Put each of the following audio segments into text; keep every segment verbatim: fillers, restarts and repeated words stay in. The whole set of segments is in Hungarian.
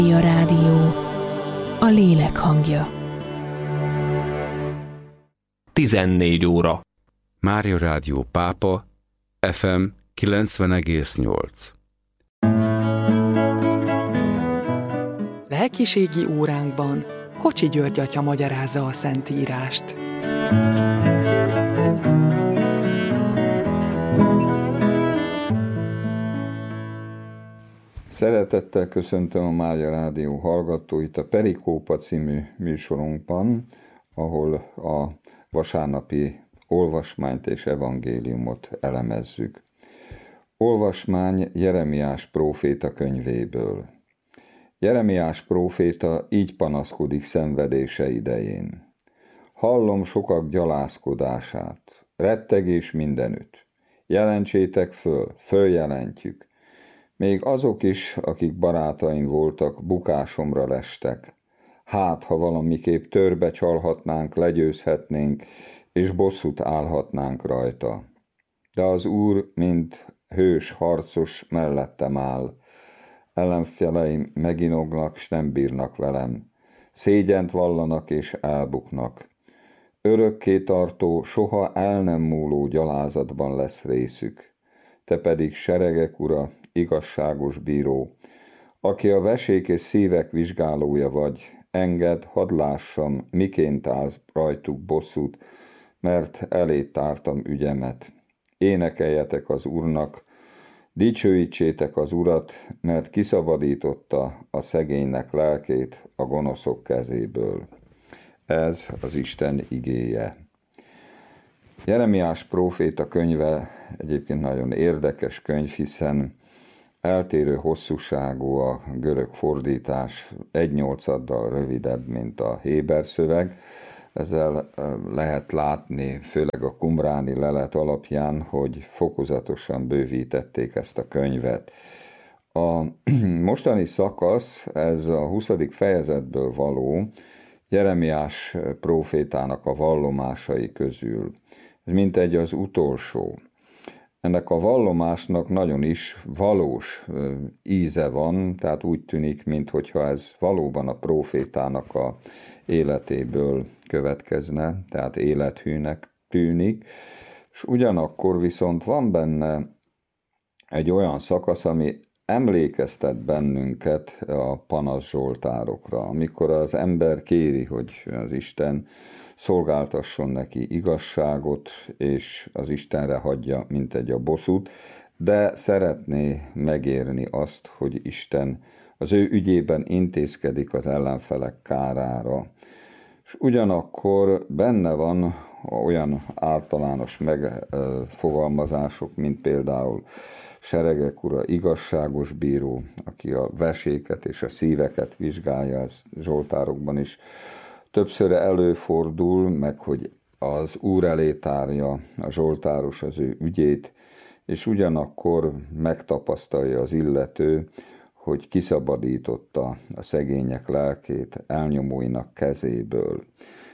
A rádió, a lélek hangja. tizennégy óra. Mária Rádió Pápa, ef em kilencven egész nyolc. Lelkiségi óránkban Kocsi György atya magyarázza a Szentírást. Szeretettel köszöntöm a Mária Rádió hallgatóit a Perikópa című műsorunkban, ahol a vasárnapi olvasmányt és evangéliumot elemezzük. Olvasmány Jeremiás próféta könyvéből. Jeremiás próféta így panaszkodik szenvedése idején. Hallom sokak gyalázkodását, rettegés mindenütt. Jelentsétek föl, följelentjük. Még azok is, akik barátaim voltak, bukásomra lestek. Hát, ha valamiképp törbe csalhatnánk, legyőzhetnénk, és bosszút állhatnánk rajta. De az Úr, mint hős harcos mellettem áll. Ellenfeleim meginognak, s nem bírnak velem. Szégyent vallanak és elbuknak. Örökké tartó, soha el nem múló gyalázatban lesz részük. Te pedig seregek ura, igazságos bíró, aki a vesék és szívek vizsgálója vagy, engedd, hadd lássam, miként állsz rajtuk bosszút, mert elé tártam ügyemet. Énekeljetek az Úrnak, dicsőítsétek az Urat, mert kiszabadította a szegénynek lelkét a gonoszok kezéből. Ez az Isten igéje. Jeremiás próféta könyve egyébként nagyon érdekes könyv, hiszen eltérő hosszúságú a görög fordítás, egy nyolcaddal rövidebb, mint a héber szöveg. Ezzel lehet látni, főleg a qumráni lelet alapján, hogy fokozatosan bővítették ezt a könyvet. A mostani szakasz, ez a huszadik fejezetből való Jeremiás prófétának a vallomásai közül. Ez mintegy az utolsó. Ennek a vallomásnak nagyon is valós íze van, tehát úgy tűnik, minthogyha ez valóban a prófétának a életéből következne, tehát élethűnek tűnik, és ugyanakkor viszont van benne egy olyan szakasz, ami emlékeztet bennünket a panasz zsoltárokra, amikor az ember kéri, hogy az Isten szolgáltasson neki igazságot, és az Istenre hagyja mintegy a bosszút, de szeretné megérni azt, hogy Isten az ő ügyében intézkedik az ellenfelek kárára. És ugyanakkor benne van olyan általános megfogalmazások, mint például seregek ura, igazságos bíró, aki a veséket és a szíveket vizsgálja, ez zsoltárokban is többször előfordul, meg hogy az Úr elé tárja a zsoltáros az ő ügyét, és ugyanakkor megtapasztalja az illető, hogy kiszabadította a szegények lelkét elnyomóinak kezéből.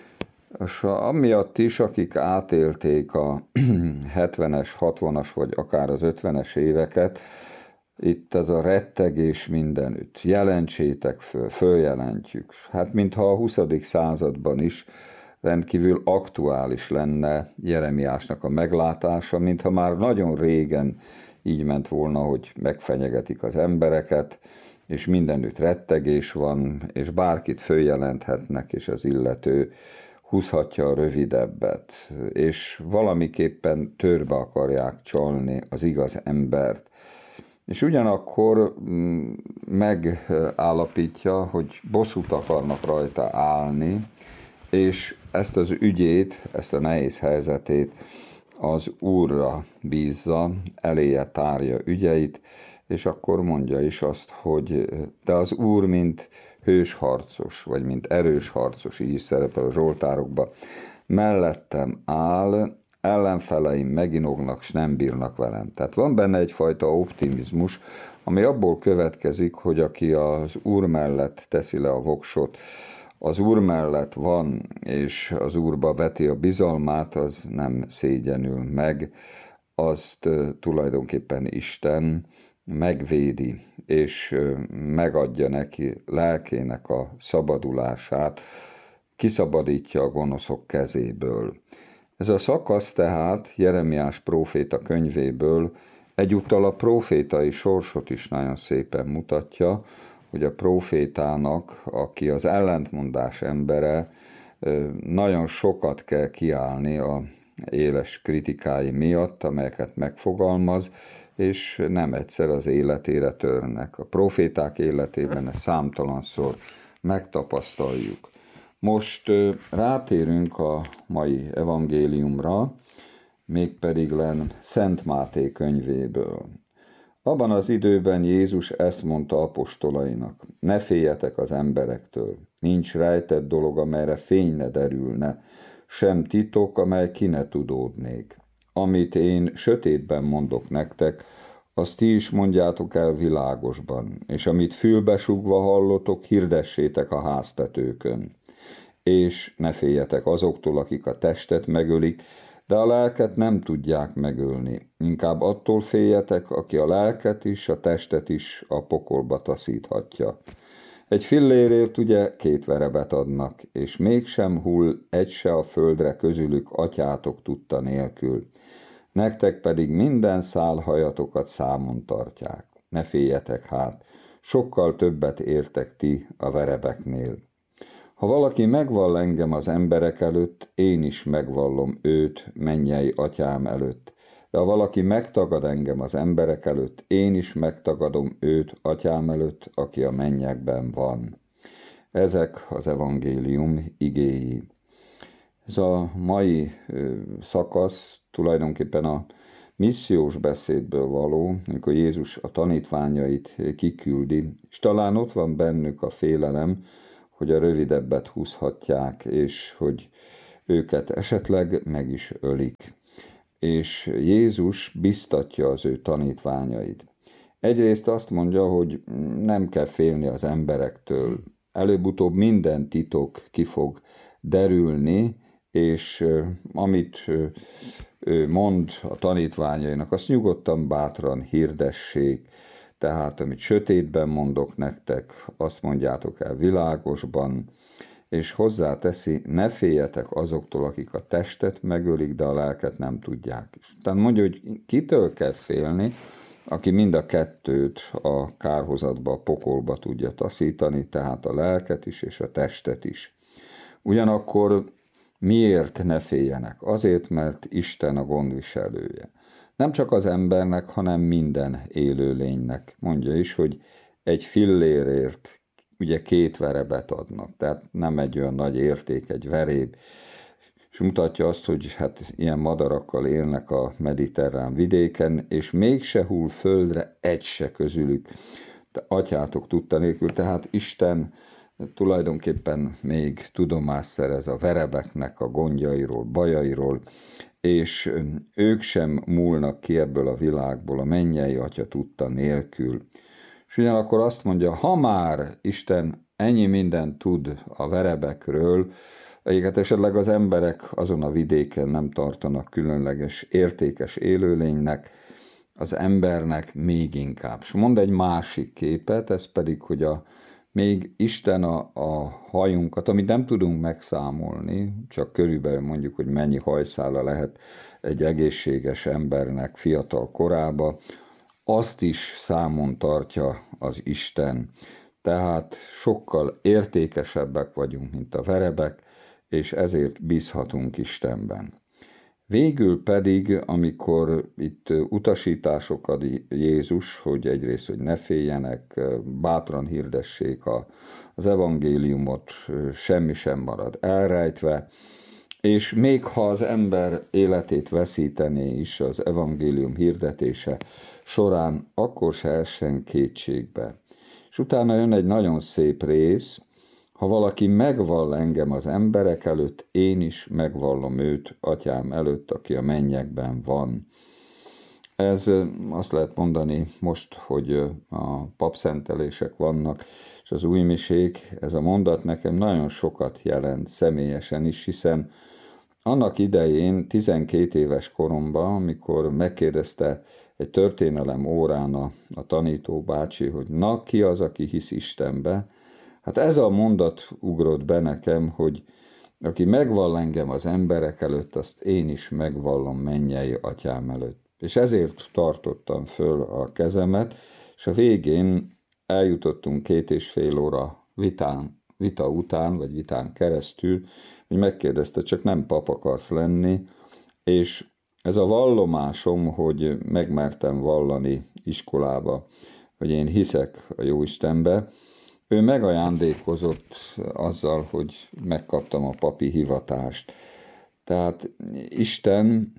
És amiatt is, akik átélték a hetvenes, hatvanas vagy akár az ötvenes éveket, itt ez a rettegés mindenütt. Jelentsétek föl, följelentjük. Hát mintha a huszadik században is rendkívül aktuális lenne Jeremiásnak a meglátása, mintha már nagyon régen így ment volna, hogy megfenyegetik az embereket, és mindenütt rettegés van, és bárkit följelenthetnek, és az illető húzhatja a rövidebbet, és valamiképpen törbe akarják csalni az igaz embert. És ugyanakkor megállapítja, hogy bosszút akarnak rajta állni, és ezt az ügyét, ezt a nehéz helyzetét az Úrra bízza, eléje tárja ügyeit, és akkor mondja is azt, hogy de az Úr, mint hős harcos, vagy mint erős harcos, így is szerepel a zsoltárokban, mellettem áll, ellenfeleim meginognak, s nem bírnak velem. Tehát van benne egyfajta optimizmus, ami abból következik, hogy aki az Úr mellett teszi le a voksot, az Úr mellett van, és az Úrba veti a bizalmát, az nem szégyenül meg, azt tulajdonképpen Isten megvédi, és megadja neki lelkének a szabadulását, kiszabadítja a gonoszok kezéből. Ez a szakasz tehát Jeremiás próféta könyvéből egyúttal a prófétai sorsot is nagyon szépen mutatja, hogy a prófétának, aki az ellentmondás embere, nagyon sokat kell kiállni a éles kritikái miatt, amelyeket megfogalmaz, és nem egyszer az életére törnek. A próféták életében ezt számtalanszor megtapasztaljuk. Most rátérünk a mai evangéliumra, mégpedig len Szent Máté könyvéből. Abban az időben Jézus ezt mondta apostolainak: ne féljetek az emberektől, nincs rejtett dolog, amelyre fény ne derülne, sem titok, amely ki ne tudódnék. Amit én sötétben mondok nektek, azt ti is mondjátok el világosban, és amit fülbesugva hallotok, hirdessétek a háztetőkön. És ne féljetek azoktól, akik a testet megölik, de a lelket nem tudják megölni. Inkább attól féljetek, aki a lelket is, a testet is a pokolba taszíthatja. Egy fillérért ugye két verebet adnak, és mégsem hull egy se a földre közülük atyátok tudta nélkül. Nektek pedig minden szálhajatokat számon tartják. Ne féljetek hát, sokkal többet értek ti a verebeknél. Ha valaki megvall engem az emberek előtt, én is megvallom őt mennyei atyám előtt. De ha valaki megtagad engem az emberek előtt, én is megtagadom őt atyám előtt, aki a mennyekben van. Ezek az evangélium igéi. Ez a mai szakasz tulajdonképpen a missziós beszédből való, amikor Jézus a tanítványait kiküldi, és talán ott van bennük a félelem, hogy a rövidebbet húzhatják, és hogy őket esetleg meg is ölik. És Jézus biztatja az ő tanítványait. Egyrészt azt mondja, hogy nem kell félni az emberektől. Előbb-utóbb minden titok ki fog derülni, és amit ő mond a tanítványainak, azt nyugodtan, bátran hirdessék. Tehát, amit sötétben mondok nektek, azt mondjátok el világosban, és hozzáteszi, ne féljetek azoktól, akik a testet megölik, de a lelket nem tudják is. Tehát mondja, hogy kitől kell félni, aki mind a kettőt a kárhozatba, a pokolba tudja taszítani, tehát a lelket is és a testet is. Ugyanakkor miért ne féljenek? Azért, mert Isten a gondviselője. Nem csak az embernek, hanem minden élőlénynek. Mondja is, hogy egy fillérért ugye két verebet adnak, tehát nem egy olyan nagy érték, egy veréb, és mutatja azt, hogy hát ilyen madarakkal élnek a mediterrán vidéken, és mégse hull földre egy se közülük, de atyátok tudta nélkül, tehát Isten tulajdonképpen még tudomást szerez a verebeknek a gondjairól, bajairól, és ők sem múlnak ki ebből a világból a mennyei atya tudta nélkül. És ugyanakkor azt mondja, ha már Isten ennyi mindent tud a verebekről, amelyiket esetleg az emberek azon a vidéken nem tartanak különleges, értékes élőlénynek, az embernek még inkább. És mond egy másik képet, ez pedig, hogy a, még Isten a, a hajunkat, amit nem tudunk megszámolni, csak körülbelül mondjuk, hogy mennyi hajszála lehet egy egészséges embernek fiatal korába, azt is számon tartja az Isten. Tehát sokkal értékesebbek vagyunk, mint a verebek, és ezért bízhatunk Istenben. Végül pedig, amikor itt utasítások ad Jézus, hogy egyrészt, hogy ne féljenek, bátran hirdessék a, az evangéliumot, semmi sem marad elrejtve, és még ha az ember életét veszítené is az evangélium hirdetése során, akkor se essen kétségbe. És utána jön egy nagyon szép rész, ha valaki megvall engem az emberek előtt, én is megvallom őt atyám előtt, aki a mennyekben van. Ez azt lehet mondani most, hogy a papszentelések vannak, és az újmisék, ez a mondat nekem nagyon sokat jelent személyesen is, hiszen annak idején, tizenkét éves koromban, amikor megkérdezte egy történelem órán a, a tanító bácsi, hogy na, ki az, aki hisz Istenbe, hát ez a mondat ugrott be nekem, hogy aki megvall engem az emberek előtt, azt én is megvallom mennyei atyám előtt. És ezért tartottam föl a kezemet, és a végén eljutottunk két és fél óra vitán, vita után, vagy vitán keresztül, hogy megkérdezte, csak nem pap akarsz lenni, és ez a vallomásom, hogy megmertem vallani iskolába, hogy én hiszek a Jóistenbe, ő megajándékozott azzal, hogy megkaptam a papi hivatást. Tehát Isten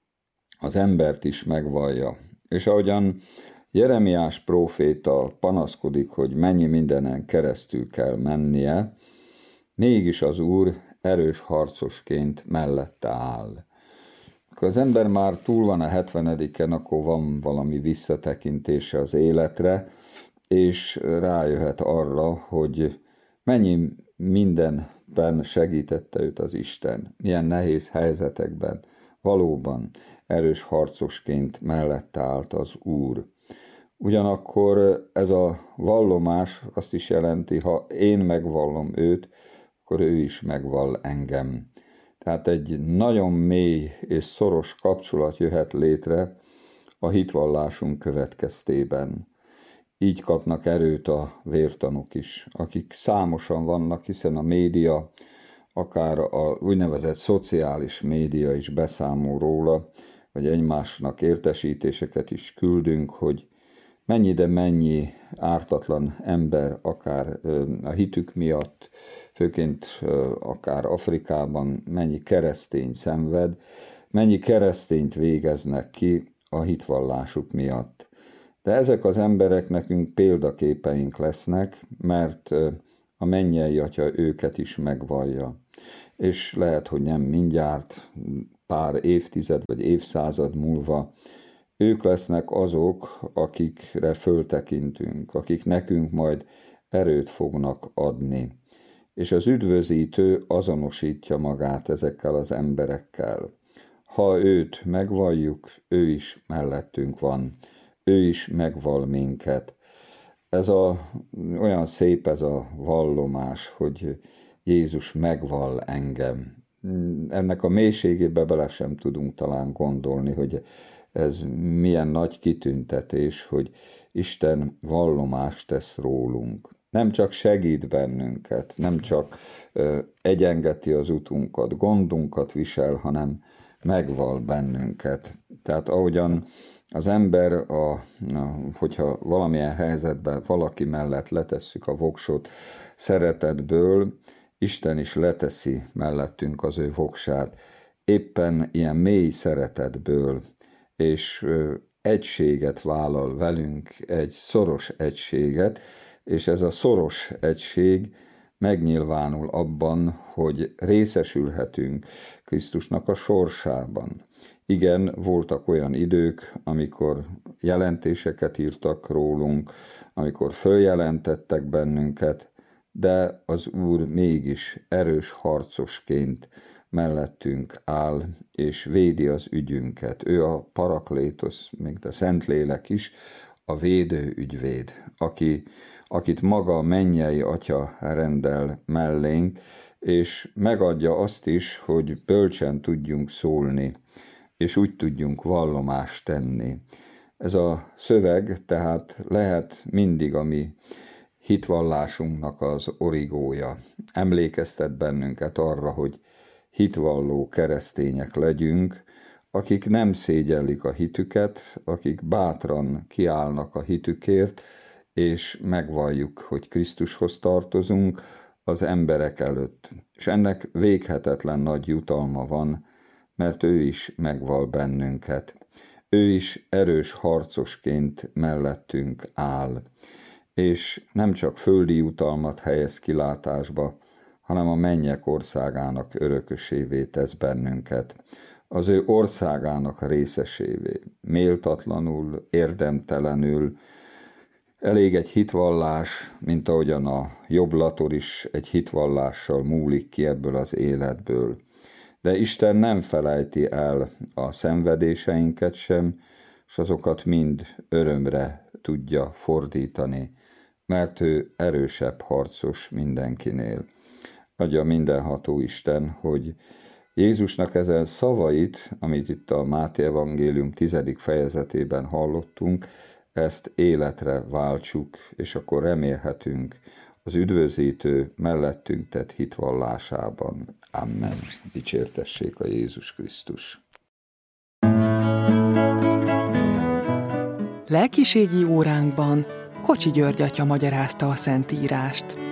az embert is megvallja. És ahogyan Jeremiás próféta panaszkodik, hogy mennyi mindenen keresztül kell mennie, mégis az Úr erős harcosként mellette áll. Akkor az ember már túl van a hetvenediken, akkor van valami visszatekintése az életre, és rájöhet arra, hogy mennyi mindenben segítette őt az Isten, milyen nehéz helyzetekben valóban erős harcosként mellette állt az Úr. Ugyanakkor ez a vallomás azt is jelenti, ha én megvallom őt, akkor ő is megvall engem. Tehát egy nagyon mély és szoros kapcsolat jöhet létre a hitvallásunk következtében. Így kapnak erőt a vértanúk is, akik számosan vannak, hiszen a média, akár a úgynevezett szociális média is beszámol róla, vagy egymásnak értesítéseket is küldünk, hogy mennyi, de mennyi ártatlan ember, akár a hitük miatt, főként akár Afrikában, mennyi keresztény szenved, mennyi keresztényt végeznek ki a hitvallásuk miatt. De ezek az emberek nekünk példaképeink lesznek, mert a mennyei Atya őket is megvallja. És lehet, hogy nem mindjárt, pár évtized vagy évszázad múlva, ők lesznek azok, akikre föltekintünk, akik nekünk majd erőt fognak adni. És az üdvözítő azonosítja magát ezekkel az emberekkel. Ha őt megvalljuk, ő is mellettünk van, ő is megvall minket. Ez a, olyan szép ez a vallomás, hogy Jézus megvall engem. Ennek a mélységébe bele sem tudunk talán gondolni, hogy ez milyen nagy kitüntetés, hogy Isten vallomást tesz rólunk. Nem csak segít bennünket, nem csak ö, egyengeti az utunkat, gondunkat visel, hanem megvall bennünket. Tehát ahogyan az ember, a, na, hogyha valamilyen helyzetben valaki mellett letesszük a voksot szeretetből, Isten is leteszi mellettünk az ő voksát, éppen ilyen mély szeretetből, és ö, egységet vállal velünk, egy szoros egységet, és ez a szoros egység megnyilvánul abban, hogy részesülhetünk Krisztusnak a sorsában. Igen, voltak olyan idők, amikor jelentéseket írtak rólunk, amikor följelentettek bennünket, de az Úr mégis erős harcosként mellettünk áll, és védi az ügyünket. Ő a Paraklétosz, mint a Szentlélek is, a védő ügyvéd, aki, akit maga a mennyei Atya rendel mellénk, és megadja azt is, hogy bölcsen tudjunk szólni, és úgy tudjunk vallomást tenni. Ez a szöveg tehát lehet mindig a mi hitvallásunknak az origója. Emlékeztet bennünket arra, hogy hitvalló keresztények legyünk, akik nem szégyellik a hitüket, akik bátran kiállnak a hitükért, és megvalljuk, hogy Krisztushoz tartozunk az emberek előtt. És ennek véghetetlen nagy jutalma van, mert ő is megvall bennünket. Ő is erős harcosként mellettünk áll, és nem csak földi jutalmat helyez kilátásba, hanem a mennyek országának örökösévé tesz bennünket, az ő országának részesévé, méltatlanul, érdemtelenül. Elég egy hitvallás, mint ahogyan a jobblator is egy hitvallással múlik ki ebből az életből. De Isten nem felejti el a szenvedéseinket sem, és azokat mind örömre tudja fordítani, mert ő erősebb harcos mindenkinél. Adja mindenható Isten, hogy Jézusnak ezen szavait, amit itt a Máté evangélium tizedik fejezetében hallottunk, ezt életre váltsuk, és akkor remélhetünk az üdvözítő mellettünk tett hitvallásában. Amen. Dicsértessék a Jézus Krisztus. Lelkiségi óránkban Kocsi György atya magyarázta a Szentírást.